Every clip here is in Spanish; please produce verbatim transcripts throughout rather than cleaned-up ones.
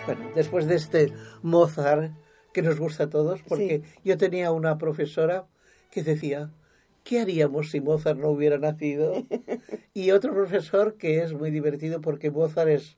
Bueno, después de este Mozart que nos gusta a todos, porque sí. Yo tenía una profesora que decía, ¿qué haríamos si Mozart no hubiera nacido? Y otro profesor que es muy divertido porque Mozart es,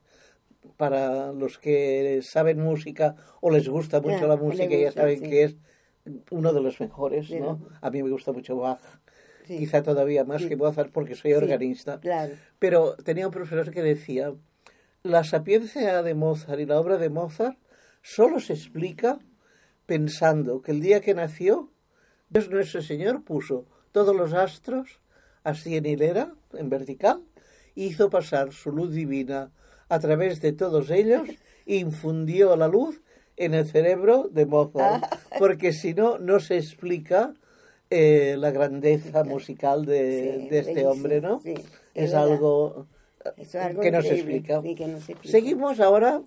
para los que saben música o les gusta mucho yeah, la música, gusta, ya saben sí. que es uno de los mejores, ¿no? ¿no? A mí me gusta mucho Bach, sí. quizá todavía más sí. que Mozart porque soy sí. organista. Claro. Pero tenía un profesor que decía, la sapiencia de Mozart y la obra de Mozart solo se explica pensando que el día que nació, Dios nuestro Señor puso todos los astros así en hilera, en vertical, y hizo pasar su luz divina a través de todos ellos e infundió la luz en el cerebro de Mozart, porque si no, no se explica eh, la grandeza musical de, sí, de este hombre, ¿no? Sí, es, es algo, es algo que no se explica. Sí, que no se explica. Seguimos ahora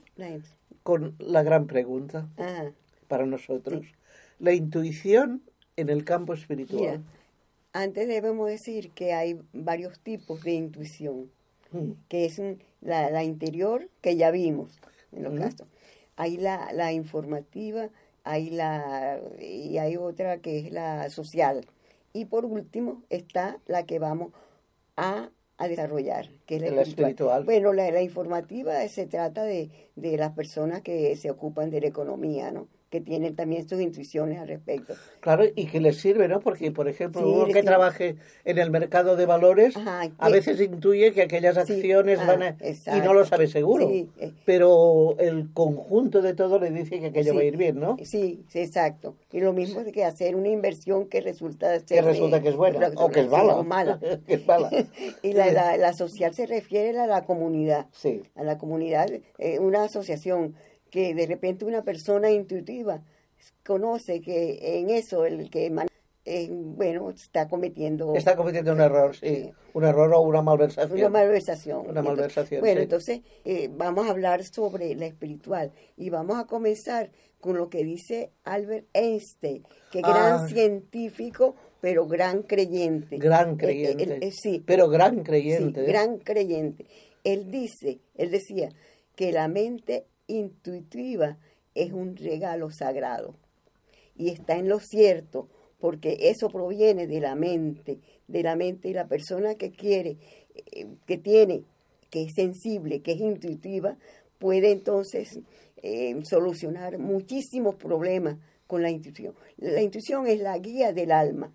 con la gran pregunta Ajá. para nosotros. Sí. La intuición en el campo espiritual. Mira, antes debemos decir que hay varios tipos de intuición, mm. que es la, la interior, que ya vimos en los mm. casos. Hay la, la informativa, hay la, y hay otra que es la social. Y por último está la que vamos a, a desarrollar, que es la, la espiritual. espiritual. Bueno, la, la informativa se trata de, de las personas que se ocupan de la economía, ¿no? Que tienen también sus intuiciones al respecto. Claro, y que les sirve, ¿no? Porque, por ejemplo, sí, uno que sirve. trabaje en el mercado de valores, Ajá, a veces intuye que aquellas acciones sí, van a... Exacto. Y no lo sabe seguro. Sí. Pero el conjunto de todo le dice que aquello sí, va a ir bien, ¿no? Sí, sí, exacto. Y lo mismo sí. que hacer una inversión que resulta ser... Que resulta de, que es buena, o que es mala. O mala. que es mala. Y la, la, la social se refiere a la comunidad. Sí. A la comunidad, eh, una asociación... que de repente una persona intuitiva conoce que en eso el que eh, bueno está cometiendo está cometiendo un error sí eh, un error o una malversación una malversación una malversación entonces, bueno sí. entonces eh, vamos a hablar sobre la espiritual y vamos a comenzar con lo que dice Albert Einstein, que ah. gran científico pero gran creyente gran creyente eh, eh, eh, sí pero gran creyente sí, ¿eh? gran creyente él dice él decía que la mente intuitiva es un regalo sagrado y está en lo cierto porque eso proviene de la mente de la mente y la persona que quiere eh, que tiene que es sensible que es intuitiva puede entonces eh, solucionar muchísimos problemas con la intuición. La intuición es la guía del alma.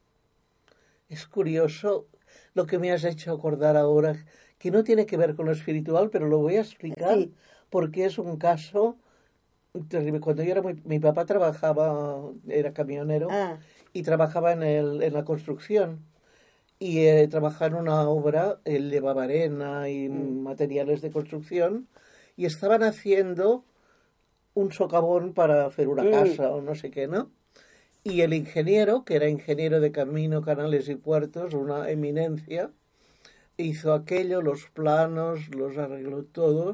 Es curioso lo que me has hecho acordar ahora, que no tiene que ver con lo espiritual, pero lo voy a explicar. Sí. Porque es un caso terrible. Cuando yo era muy... Mi papá trabajaba, era camionero, ah. y trabajaba en, el, en la construcción. Y eh, trabajaba en una obra, él llevaba arena y mm. materiales de construcción, y estaban haciendo un socavón para hacer una mm. casa o no sé qué, ¿no? Y el ingeniero, que era ingeniero de camino, canales y puertos, una eminencia, hizo aquello, los planos, los arregló todos,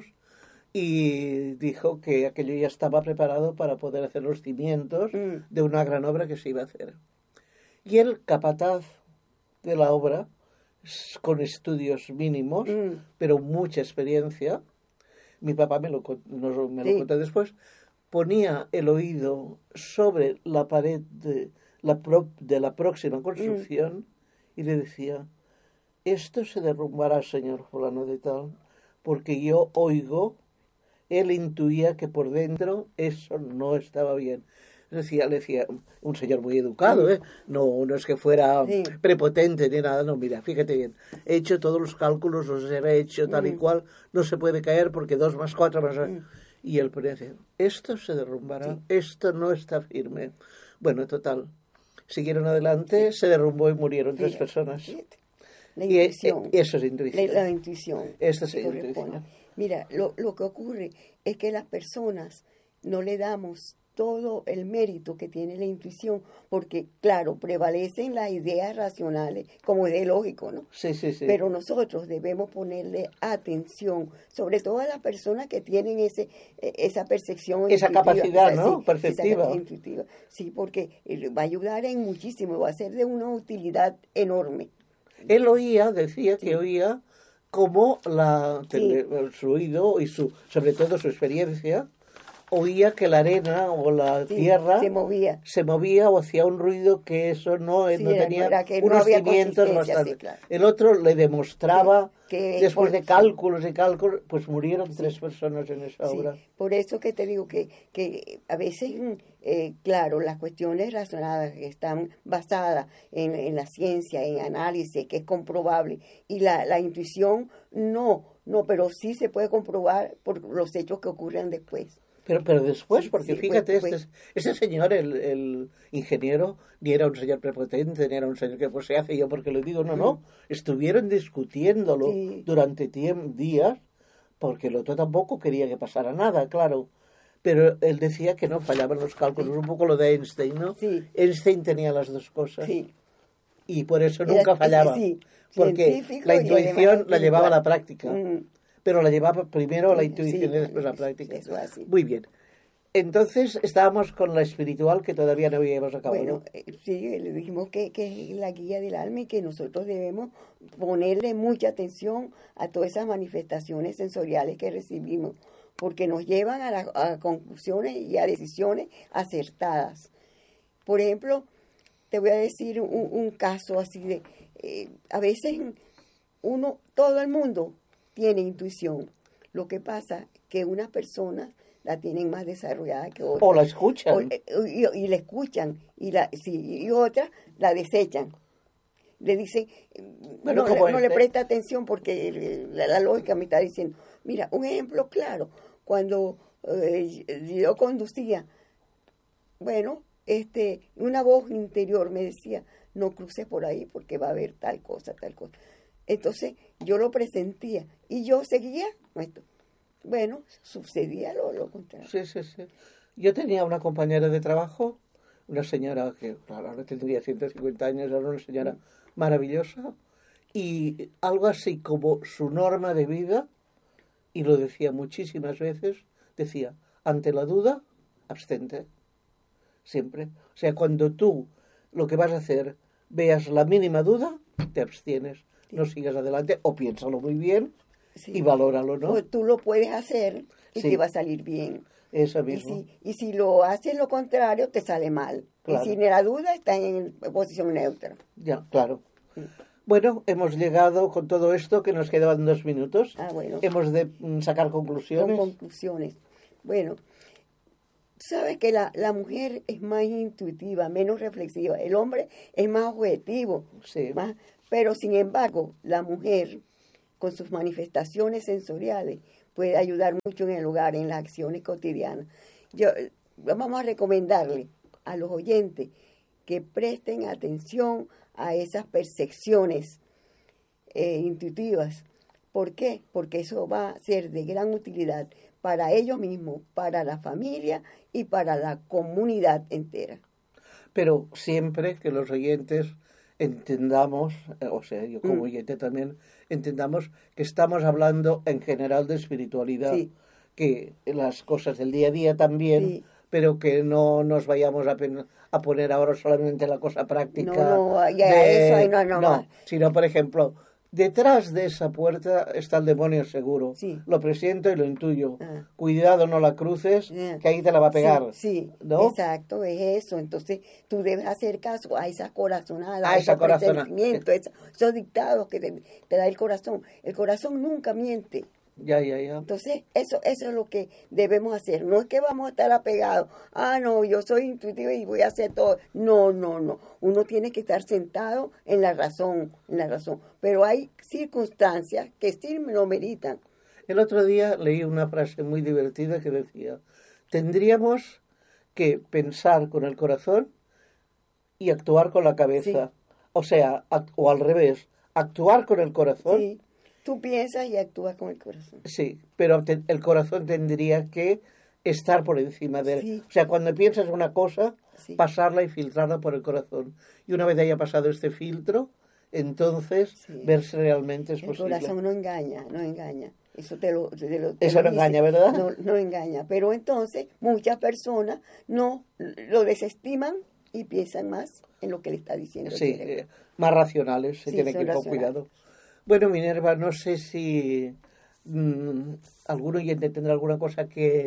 y dijo que aquello ya estaba preparado para poder hacer los cimientos mm. de una gran obra que se iba a hacer. Y el capataz de la obra, con estudios mínimos, mm. pero mucha experiencia, mi papá me lo, no, me lo sí. contó después, ponía el oído sobre la pared de la, pro, de la próxima construcción mm. y le decía, esto se derrumbará, señor fulano de tal, porque yo oigo... Él intuía que por dentro eso no estaba bien. Decía, le decía, un señor muy educado, ¿eh? No, no es que fuera sí. prepotente ni nada, no, mira, fíjate bien, he hecho todos los cálculos, los he hecho tal mm. y cual, no se puede caer porque dos más cuatro más... Mm. Y él decía, esto se derrumbará, sí. esto no está firme. Bueno, total, siguieron adelante, sí. se derrumbó y murieron sí. tres personas. Sí. La intuición. Y, eso es intuición. La, la intuición. Esto es intuición. Mira, lo, lo que ocurre es que las personas no le damos todo el mérito que tiene la intuición, porque, claro, prevalecen las ideas racionales, como es lógico, ¿no? Sí, sí, sí. Pero nosotros debemos ponerle atención, sobre todo a las personas que tienen ese esa percepción esa capacidad, o sea, ¿no? Sí, perceptiva. Esa intuitiva. Sí, porque va a ayudar en muchísimo, va a ser de una utilidad enorme. Él oía, decía sí. que oía como la, sí. su oído y su, sobre todo su experiencia oía que la arena o la Sí, tierra se movía. se movía o hacía un ruido que eso no, Sí, no era- tenía era que no unos había cimientos consistencia, bastante. sí, claro. El otro le demostraba, Sí, que después por- de cálculos y cálculos, pues murieron tres personas en esa Sí, obra. por eso que te digo que, que a veces, eh, claro, las cuestiones razonadas que están basadas en, en la ciencia, en análisis, que es comprobable, y la, la intuición no, no, pero sí se puede comprobar por los hechos que ocurren después. Pero, pero después, Sí, porque sí, fíjate, pues, este, este señor, el, el ingeniero, ni era un señor prepotente, ni era un señor que pues se hace yo porque lo digo, no, no. Estuvieron discutiéndolo Sí. durante tiem- días, porque el otro tampoco quería que pasara nada, claro. Pero él decía que no fallaban los cálculos, Sí. un poco lo de Einstein, ¿no? Sí. Einstein tenía las dos cosas. Sí, Y por eso Era- nunca sí, fallaba. sí, Porque científico la y además intuición la llevaba a la espiritual. práctica. Mm. Pero la llevaba primero la Sí, intuición sí, y después la eso- práctica. eso es así. Muy bien. Entonces estábamos con la espiritual que todavía no habíamos acabado. Bueno, eh, sí, le dijimos que, que es la guía del alma y que nosotros debemos ponerle mucha atención a todas esas manifestaciones sensoriales que recibimos, porque nos llevan a, la- a conclusiones y a decisiones acertadas. Por ejemplo, te voy a decir un, un caso así de, eh, a veces uno, todo el mundo tiene intuición. Lo que pasa que unas personas la tienen más desarrollada que otras. O la escuchan. O- eh, y, y la escuchan, y, la, sí, y otras la desechan. Le dicen, Bueno, no, como le, no le este. presta atención porque eh, la, la lógica me está diciendo. Mira, un ejemplo claro, cuando eh, yo conducía, bueno, este, una voz interior me decía, no cruces por ahí porque va a haber tal cosa, tal cosa. Entonces yo lo presentía y yo seguía esto. Bueno, sucedía lo, lo contrario. Sí, sí, sí. Yo tenía una compañera de trabajo, una señora que, claro, ahora tendría ciento cincuenta años, era una señora maravillosa, y algo así como su norma de vida, y lo decía muchísimas veces, decía, ante la duda, abstente. Siempre. O sea, cuando tú lo que vas a hacer veas la mínima duda, te abstienes. No sigas adelante, o piénsalo muy bien Sí. y valóralo, ¿no? O tú lo puedes hacer y Sí. te va a salir bien. Eso Y mismo. si, y si lo haces lo contrario, te sale mal. Claro. Y si la duda está en posición neutra. Ya, claro. Bueno, hemos llegado con todo esto, que nos quedaban dos minutos. Ah, bueno. Hemos de mm, sacar Con conclusiones. conclusiones. Bueno, sabes que la, la mujer es más intuitiva, menos reflexiva. El hombre es más objetivo. Sí. Más, pero sin embargo, la mujer, con sus manifestaciones sensoriales, puede ayudar mucho en el hogar, en las acciones cotidianas. Yo, vamos a recomendarle a los oyentes que presten atención a esas percepciones eh, intuitivas. ¿Por qué? Porque eso va a ser de gran utilidad para ellos mismos, para la familia y para la comunidad entera. Pero siempre que los oyentes entendamos, eh, o sea, yo como Mm. oyente también, entendamos que estamos hablando en general de espiritualidad, Sí. que las cosas del día a día también, Sí. pero que no nos vayamos a, pen- a poner ahora solamente la cosa práctica. No, no, ya de- eso ahí no, no más. sino, por ejemplo, detrás de esa puerta está el demonio seguro. Sí. Lo presiento y lo intuyo. Ah. Cuidado, no la cruces, Ah. que ahí te la va a pegar. Sí, sí, ¿no? exacto, es eso. Entonces, tú debes hacer caso a esas corazonadas, A a esa esos corazona. presentimientos, esos, esos dictados que te, te da el corazón. El corazón nunca miente. Ya, ya, ya. Entonces, eso, eso es lo que debemos hacer. No es que vamos a estar apegados. Ah, no, yo soy intuitivo y voy a hacer todo. No, no, no. Uno tiene que estar sentado en la razón, en la razón. Pero hay circunstancias que sí lo meritan. El otro día leí una frase muy divertida que decía, tendríamos que pensar con el corazón y actuar con la cabeza. Sí. O sea, act- o al revés, actuar con el corazón. Sí, tú piensas y actúas con el corazón. Sí, pero te- el corazón tendría que estar por encima de él. Sí. O sea, cuando piensas una cosa, Sí. pasarla y filtrarla por el corazón. Y una vez haya pasado este filtro, entonces Sí. ver si realmente es El posible. corazón no engaña, no engaña. Eso te lo, te lo- te Eso lo no dice. engaña, ¿verdad? No, no engaña. Pero entonces muchas personas no lo desestiman y piensan más en lo que le está diciendo. el Sí, cerebro. eh, más racionales, se Sí, tiene que son ir con racionales. cuidado. Bueno, Minerva, no sé si mm, algún oyente tendrá alguna cosa que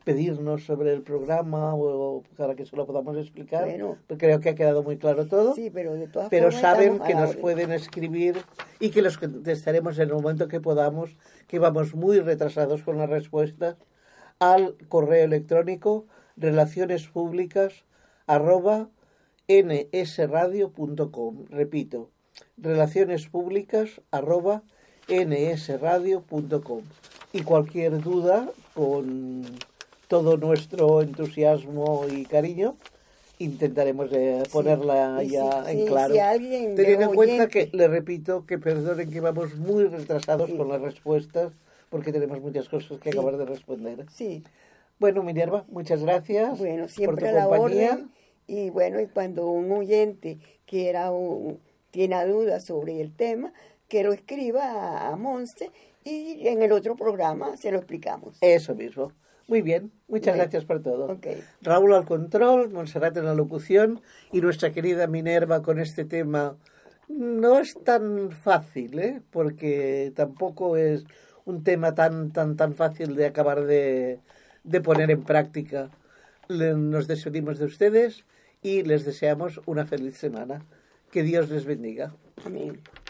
pedirnos sobre el programa o para que se lo podamos explicar. Bueno, creo que ha quedado muy claro todo. Sí, pero de todas pero formas saben estamos que a la nos orden. pueden escribir y que los contestaremos en el momento que podamos, que vamos muy retrasados con las respuestas, al correo electrónico relaciones públicas arroba nsradio punto com. Repito, relaciones públicas arroba nsradio punto com. Y cualquier duda, con todo nuestro entusiasmo y cariño, intentaremos eh, ponerla Sí, y ya si- en si- claro. si alguien de Teniendo en cuenta oyente- que, le repito, que perdonen que vamos muy retrasados Sí. con las respuestas, porque tenemos muchas cosas que Sí. acabar de responder. Sí, Bueno, Minerva, muchas gracias bueno, por tu siempre a la compañía. orden. Y bueno, y cuando un oyente quiera un, tiene dudas sobre el tema, que lo escriba a, a Monse y en el otro programa se lo explicamos. Eso mismo. Muy bien, muchas Bueno, gracias por todo. ok. Raúl al control, Montserrat en la locución y nuestra querida Minerva con este tema. No es tan fácil, ¿eh? Porque tampoco es un tema tan tan tan fácil de acabar de, de poner en práctica. Le- Nos despedimos de ustedes y les deseamos una feliz semana. Que Dios les bendiga. Amén.